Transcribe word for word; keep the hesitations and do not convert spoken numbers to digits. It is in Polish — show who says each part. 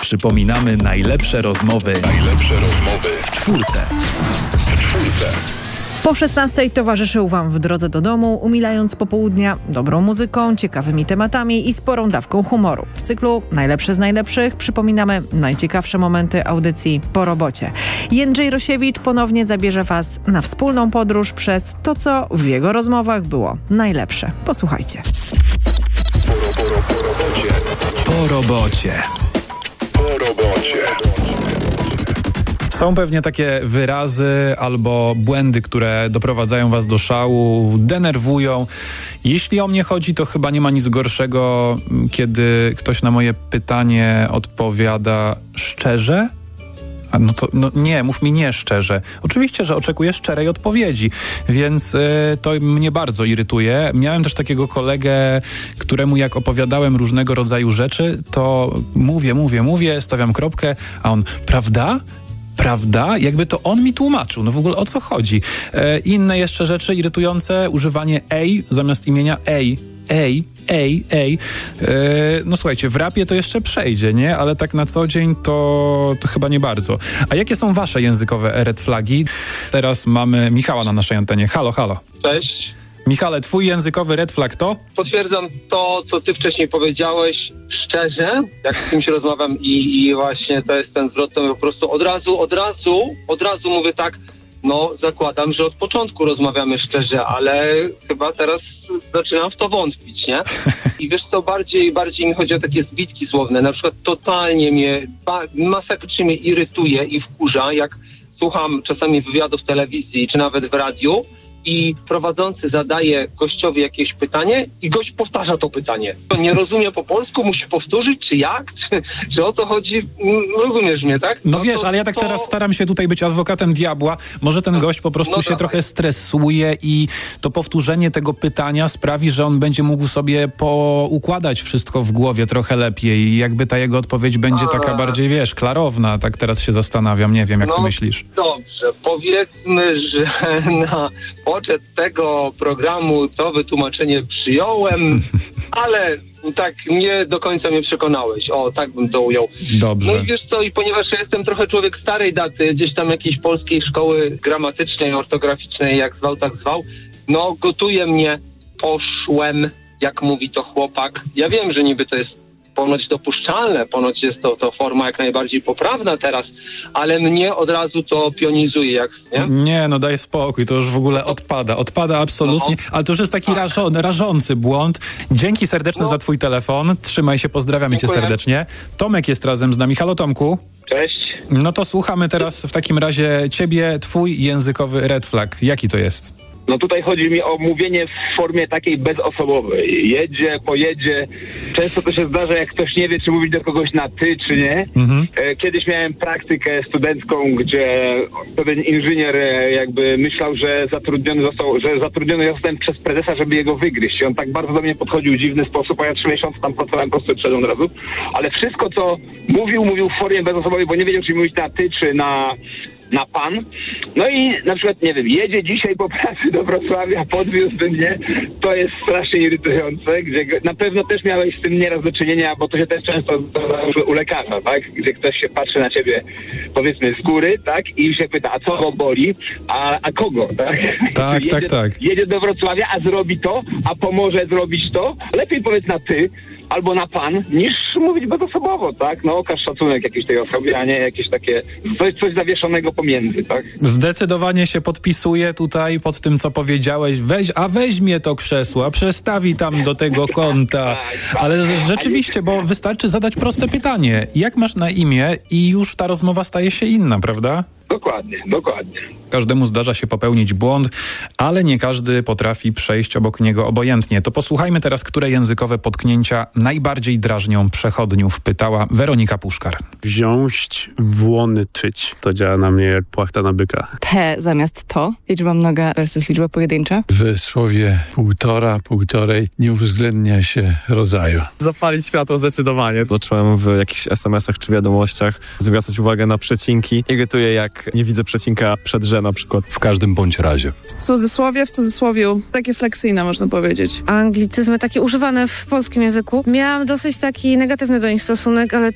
Speaker 1: Przypominamy najlepsze rozmowy.
Speaker 2: Najlepsze rozmowy
Speaker 1: w czwórce.
Speaker 2: W czwórce.
Speaker 3: Po szesnastej towarzyszył Wam w drodze do domu, umilając popołudnia dobrą muzyką, ciekawymi tematami i sporą dawką humoru. W cyklu Najlepsze z najlepszych przypominamy najciekawsze momenty audycji po robocie. Jędrzej Rosiewicz ponownie zabierze Was na wspólną podróż przez to, co w jego rozmowach było najlepsze. Posłuchajcie.
Speaker 2: Po, po, po robocie.
Speaker 1: Po robocie.
Speaker 2: Po robocie.
Speaker 1: Są pewnie takie wyrazy albo błędy, które doprowadzają was do szału, denerwują. Jeśli o mnie chodzi, to chyba nie ma nic gorszego, kiedy ktoś na moje pytanie odpowiada szczerze. A no to no nie, mów mi nie szczerze. Oczywiście, że oczekuję szczerej odpowiedzi, więc y, to mnie bardzo irytuje. Miałem też takiego kolegę, któremu jak opowiadałem różnego rodzaju rzeczy, to mówię, mówię, mówię, stawiam kropkę, a on, prawda? Prawda? Jakby to on mi tłumaczył. No w ogóle o co chodzi? E, inne jeszcze rzeczy irytujące, używanie ej zamiast imienia ej. Ej, ej, ej. E, no słuchajcie, w rapie to jeszcze przejdzie, nie? Ale tak na co dzień to, to chyba nie bardzo. A jakie są wasze językowe red flagi? Teraz mamy Michała na naszej antenie. Halo, halo.
Speaker 4: Cześć.
Speaker 1: Michale, twój językowy red flag to?
Speaker 4: Potwierdzam to, co ty wcześniej powiedziałeś. Szczerze, jak z kimś rozmawiam i, i właśnie to jest ten zwrot, to po prostu od razu, od razu, od razu mówię tak, no zakładam, że od początku rozmawiamy szczerze, ale chyba teraz zaczynam w to wątpić, nie? I wiesz co, bardziej, bardziej mi chodzi o takie zbitki słowne, na przykład totalnie mnie, ba, masakrycznie mnie irytuje i wkurza, jak słucham czasami wywiadów w telewizji, czy nawet w radiu, i prowadzący zadaje gościowi jakieś pytanie i gość powtarza to pytanie. Nie rozumie po polsku, musi powtórzyć, czy jak? Czy, czy o to chodzi? Rozumiesz mnie, tak?
Speaker 1: No,
Speaker 4: no
Speaker 1: wiesz,
Speaker 4: to,
Speaker 1: ale ja tak
Speaker 4: to...
Speaker 1: teraz staram się tutaj być adwokatem diabła. Może ten gość po prostu
Speaker 4: no
Speaker 1: się
Speaker 4: dawaj.
Speaker 1: trochę stresuje i to powtórzenie tego pytania sprawi, że on będzie mógł sobie poukładać wszystko w głowie trochę lepiej i jakby ta jego odpowiedź będzie
Speaker 4: A...
Speaker 1: taka bardziej, wiesz, klarowna. Tak teraz się zastanawiam, nie wiem, jak
Speaker 4: no,
Speaker 1: ty myślisz.
Speaker 4: Dobrze, powiedzmy, że na poczet tego programu to wytłumaczenie przyjąłem, ale tak nie do końca mnie przekonałeś. O, tak bym to ujął.
Speaker 1: Dobrze.
Speaker 4: No i wiesz co, i ponieważ ja jestem trochę człowiek starej daty, gdzieś tam jakiejś polskiej szkoły gramatycznej, ortograficznej, jak zwał, tak zwał, no gotuje mnie poszłem, jak mówi to chłopak. Ja wiem, że niby to jest ponoć dopuszczalne, ponoć jest to, to forma jak najbardziej poprawna teraz, ale mnie od razu to pionizuje, jak nie?
Speaker 1: Nie, no daj spokój, to już w ogóle odpada, odpada absolutnie, no. Ale to już jest taki tak. rażo, rażący błąd. Dzięki serdeczne no. za twój telefon, trzymaj się, pozdrawiamy Dziękuję. cię serdecznie. Tomek jest razem z nami, halo Tomku.
Speaker 4: Cześć.
Speaker 1: No to słuchamy teraz w takim razie ciebie, twój językowy red flag, jaki to jest?
Speaker 5: No tutaj chodzi mi o mówienie w formie takiej bezosobowej. Jedzie, pojedzie. Często to się zdarza, jak ktoś nie wie, czy mówić do kogoś na ty, czy nie. Mhm. Kiedyś miałem praktykę studencką, gdzie pewien inżynier jakby myślał, że zatrudniony został, że zatrudniony zostałem przez prezesa, żeby jego wygryźć. I on tak bardzo do mnie podchodził w dziwny sposób, a ja trzy miesiące tam pracowałem po prostu przedem od razu. Ale wszystko, co mówił, mówił w formie bezosobowej, bo nie wiedział, czy mówić na ty, czy na... na pan. No i na przykład, nie wiem, jedzie dzisiaj po pracy do Wrocławia, podwiózł mnie, to jest strasznie irytujące, gdzie na pewno też miałeś z tym nieraz do czynienia, bo to się też często zdarza u lekarza, tak? Gdzie ktoś się patrzy na ciebie, powiedzmy, z góry, tak? I się pyta, a co go boli? A, a kogo, tak?
Speaker 1: Tak,
Speaker 5: jedzie,
Speaker 1: tak, tak.
Speaker 5: Jedzie do Wrocławia, a zrobi to, a pomoże zrobić to. Lepiej powiedz na ty, albo na pan, niż mówić bezosobowo, tak? No okaż szacunek jakiejś tej osobie, a nie jakieś takie coś, coś zawieszonego pomiędzy, tak?
Speaker 1: Zdecydowanie się podpisuję tutaj pod tym, co powiedziałeś. Weź, a weźmie to krzesło, a przestawi tam do tego kąta. Ale rzeczywiście, bo wystarczy zadać proste pytanie. Jak masz na imię i już ta rozmowa staje się inna, prawda?
Speaker 5: Dokładnie, dokładnie.
Speaker 1: Każdemu zdarza się popełnić błąd, ale nie każdy potrafi przejść obok niego obojętnie. To posłuchajmy teraz, które językowe potknięcia najbardziej drażnią przechodniów, pytała Weronika Puszkar.
Speaker 6: Wziąć, włonyczyć. To działa na mnie jak płachta na byka.
Speaker 7: Te zamiast to. Liczba mnoga versus liczba pojedyncza.
Speaker 8: W słowie półtora, półtorej nie uwzględnia się rodzaju.
Speaker 9: Zapalić światło zdecydowanie. Zacząłem w jakichś es em esach czy wiadomościach zwracać uwagę na przecinki. Irytuje, jak nie widzę przecinka przed że na przykład.
Speaker 8: W każdym bądź razie.
Speaker 10: W cudzysłowie, w cudzysłowiu. Takie fleksyjne, można powiedzieć.
Speaker 11: Anglicyzmy takie używane w polskim języku. Miałam dosyć taki negatywny do nich stosunek, ale